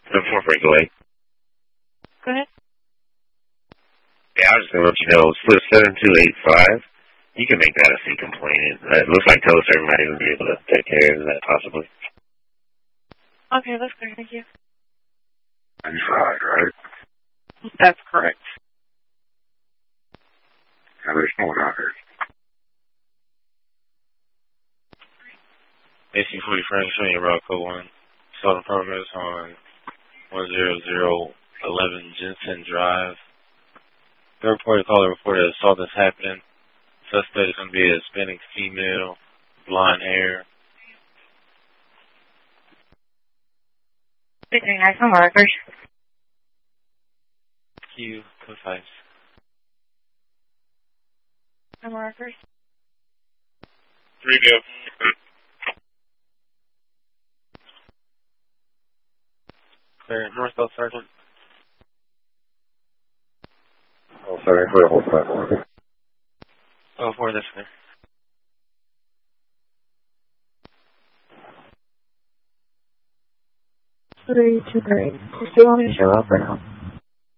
4 breakaway. Go ahead. Yeah, I was just going to let you know, split 7285. You can make that a C complaint. It looks like Toaster might even be able to take care of that, possibly. Okay, that's clear. Thank you. 95, right? That's correct. Now, there's no one out here. AC-40 Frank, showing you route code 1. Southern progress on 10011 Jensen Drive. Third party caller reported assault is happening. Suspect is going to be a Hispanic female, blonde hair. Very nice. I'm markers. Q, code 5. I'm markers. 3 go. Clear. Northwest Sergeant. Oh, sorry. Clear. Hold on. Oh, 4, that's clear. 323. Do you want me to show up or no?